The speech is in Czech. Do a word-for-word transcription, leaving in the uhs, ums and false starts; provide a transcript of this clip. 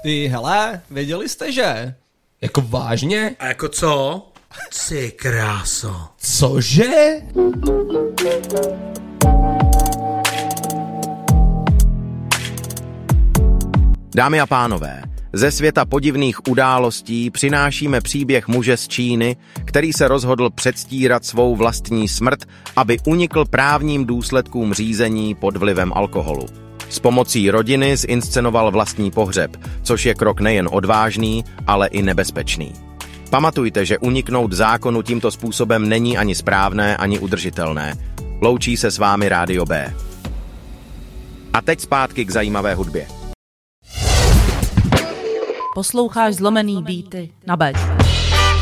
Ty hele, věděli jste, že? Jako vážně? A jako co? Ty kráso. Cože? Dámy a pánové, ze světa podivných událostí přinášíme příběh muže z Číny, který se rozhodl předstírat svou vlastní smrt, aby unikl právním důsledkům řízení pod vlivem alkoholu. S pomocí rodiny zinscenoval vlastní pohřeb, což je krok nejen odvážný, ale i nebezpečný. Pamatujte, že uniknout zákonu tímto způsobem není ani správné, ani udržitelné. Loučí se s vámi Rádio B. A teď zpátky k zajímavé hudbě. Posloucháš Zlomený beaty na B.